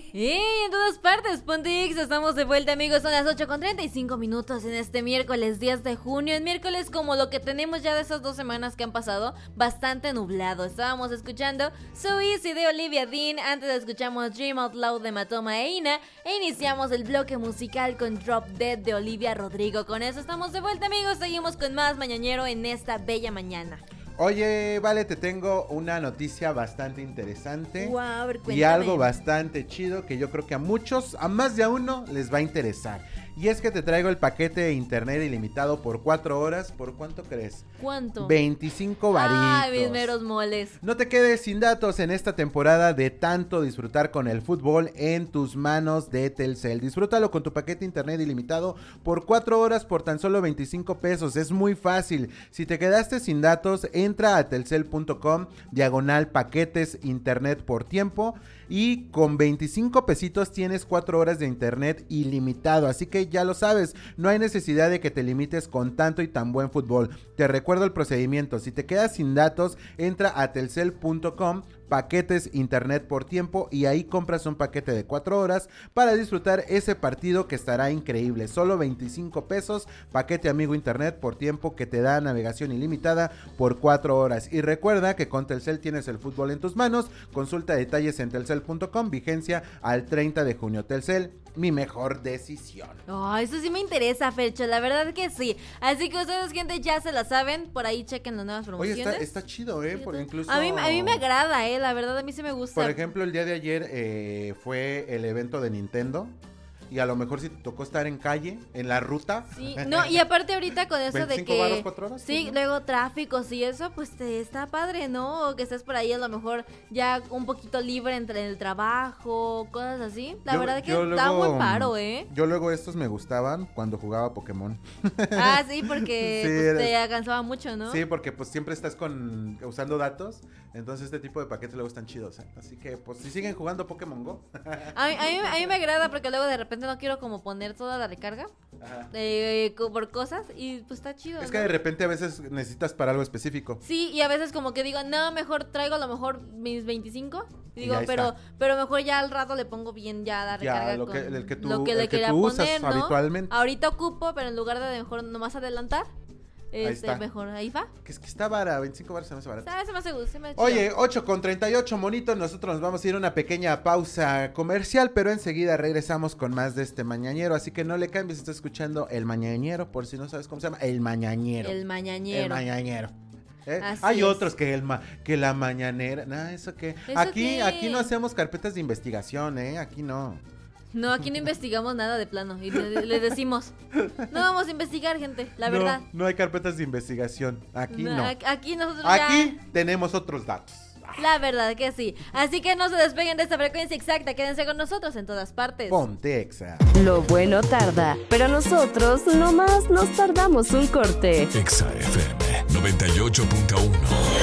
Y en todas partes, Pontix, estamos de vuelta, amigos. Son las 8:35 en este miércoles 10 de junio. El miércoles, como lo que tenemos ya de esas 2 semanas que han pasado, bastante nublado. Estábamos escuchando So Easy de Olivia Dean. Antes escuchamos Dream Out Loud de Matoma e Ina. E iniciamos el bloque musical con Drop Dead de Olivia Rodrigo. Con eso estamos de vuelta, amigos. Seguimos con más mañanero en esta bella mañana. Oye, Vale, te tengo una noticia bastante interesante. Wow, a ver, cuéntame. Y algo bastante chido que yo creo que a muchos, a más de a uno, les va a interesar. Y es que te traigo el paquete de internet ilimitado por 4 horas. ¿Por cuánto crees? ¿Cuánto? 25 varitos. Ay, mis meros moles. No te quedes sin datos en esta temporada de tanto disfrutar con el fútbol en tus manos de Telcel. Disfrútalo con tu paquete internet ilimitado por 4 horas por tan solo 25 pesos. Es muy fácil. Si te quedaste sin datos, entra a telcel.com/paquetes internet por tiempo. Y con 25 pesitos tienes 4 horas de internet ilimitado. Así que ya lo sabes, no hay necesidad de que te limites con tanto y tan buen fútbol. Te recuerdo el procedimiento. Si te quedas sin datos, entra a telcel.com paquetes internet por tiempo y ahí compras un paquete de 4 horas para disfrutar ese partido que estará increíble. Solo 25 pesos, paquete amigo internet por tiempo que te da navegación ilimitada por 4 horas. Y recuerda que con Telcel tienes el fútbol en tus manos. Consulta detalles en telcel.com, vigencia al 30 de junio. Telcel, mi mejor decisión. Oh, eso sí me interesa, Fercho, la verdad que sí. Así que ustedes, gente, ya se la saben. Por ahí chequen las nuevas promociones. Oye, está chido, porque incluso... A mí me agrada, la verdad, a mí sí me gusta. Por ejemplo, el día de ayer fue el evento de Nintendo. Y a lo mejor si te tocó estar en calle, en la ruta. Sí, no, y aparte ahorita con eso de que... 25 varos, 4 horas. Sí, ¿no? Luego tráficos y eso, pues te está padre, ¿no? O que estés por ahí a lo mejor ya un poquito libre entre el trabajo, cosas así. La verdad que da buen paro, Yo luego estos me gustaban cuando jugaba Pokémon. Ah, sí, porque sí, pues, te alcanzaba mucho, ¿no? Sí, porque pues siempre estás usando datos. Entonces este tipo de paquetes luego están chidos, Así que pues si siguen jugando Pokémon Go. A mí me agrada porque luego de repente no quiero como poner toda la recarga por cosas y pues está chido. Es que de repente a veces necesitas para algo específico. Sí, y a veces como que digo, no, mejor traigo a lo mejor mis 25 y digo, y pero mejor ya al rato le pongo bien ya la recarga lo con que tú, lo que le quería usas poner, ¿no? habitualmente. Ahorita ocupo, pero en lugar de mejor nomás adelantar, está. mejor ahí va. Que es que está vara, 25 baros se me hace barato. Se me hace gusto, se me hace Oye, 8:38, monito, nosotros nos vamos a ir a una pequeña pausa comercial, pero enseguida regresamos con más de este mañanero, así que no le cambies, estás escuchando El Mañañero, por si no sabes cómo se llama, El Mañañero. El Mañañero. El Mañañero. es. Hay otros que la mañanera, eso que aquí no hacemos carpetas de investigación, aquí no. No, aquí no investigamos nada de plano y le decimos, no vamos a investigar, gente, la verdad. No hay carpetas de investigación, aquí no. Aquí nosotros aquí tenemos otros datos. La verdad que sí. Así que no se despeguen de esta frecuencia exacta, quédense con nosotros en todas partes. Ponte Exa. Lo bueno tarda, pero nosotros nomás nos tardamos un corte. Exa FM 98.1.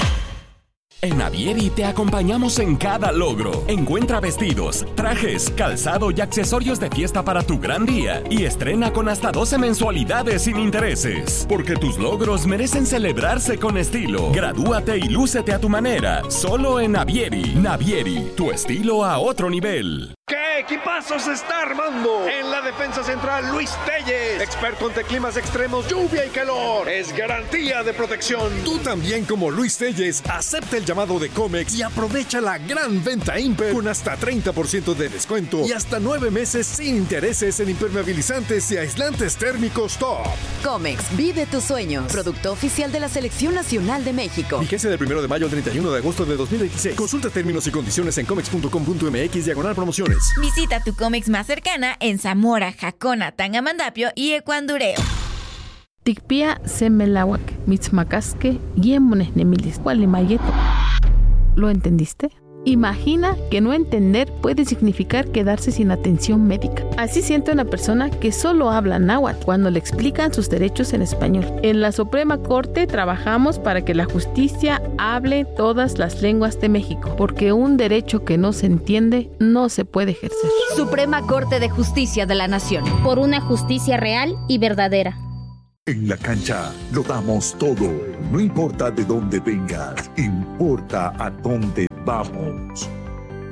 En Navieri te acompañamos en cada logro. Encuentra vestidos, trajes, calzado y accesorios de fiesta para tu gran día y estrena con hasta 12 mensualidades sin intereses. Porque tus logros merecen celebrarse con estilo. Gradúate y lúcete a tu manera. Solo en Navieri. Navieri, tu estilo a otro nivel. ¿Qué equipazo se está armando? En la defensa central, Luis Telles, experto ante climas extremos, lluvia y calor. Es garantía de protección. Tú también, como Luis Telles, acepta el llamado de Comex y aprovecha la gran venta Imper con hasta 30% de descuento y hasta 9 meses sin intereses en impermeabilizantes y aislantes térmicos top. Comex, vive tus sueños. Producto oficial de la Selección Nacional de México. Vigencia del 1 de mayo al 31 de agosto de 2026. Consulta términos y condiciones en comex.com.mx/promociones. Visita tu Comex más cercana en Zamora, Jacona, Tangamandapio y Ecuandureo. Tikpia semelawak, mitzmacasque, guiemones nemilis, gualimayeto. ¿Lo entendiste? Imagina que no entender puede significar quedarse sin atención médica. Así siente una persona que solo habla náhuatl cuando le explican sus derechos en español. En la Suprema Corte trabajamos para que la justicia hable todas las lenguas de México, porque un derecho que no se entiende no se puede ejercer. Suprema Corte de Justicia de la Nación. Por una justicia real y verdadera. En la cancha lo damos todo. No importa de dónde vengas, importa a dónde vamos.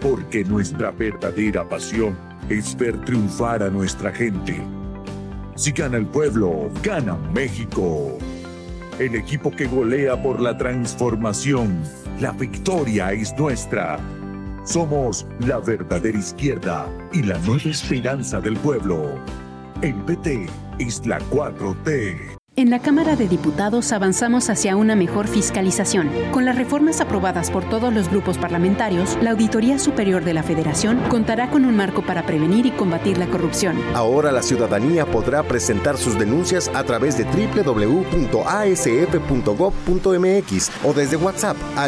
porque nuestra verdadera pasión es ver triunfar a nuestra gente. Si gana el pueblo, gana México. El equipo que golea por la transformación. La victoria es nuestra. Somos la verdadera izquierda y la nueva esperanza del pueblo. El PT es la 4T. En la Cámara de Diputados avanzamos hacia una mejor fiscalización. Con las reformas aprobadas por todos los grupos parlamentarios, la Auditoría Superior de la Federación contará con un marco para prevenir y combatir la corrupción. Ahora la ciudadanía podrá presentar sus denuncias a través de www.asf.gov.mx o desde WhatsApp al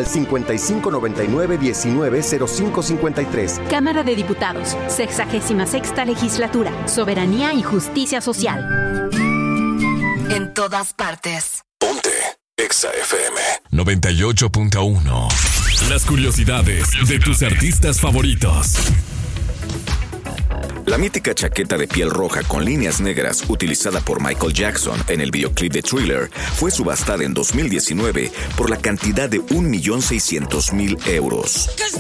5599-190553. Cámara de Diputados, 66ª Legislatura, Soberanía y Justicia Social. En todas partes. Ponte Exa FM 98.1. Las curiosidades de tus artistas favoritos. La mítica chaqueta de piel roja con líneas negras utilizada por Michael Jackson en el videoclip de Thriller fue subastada en 2019 por la cantidad de 1.600.000 euros.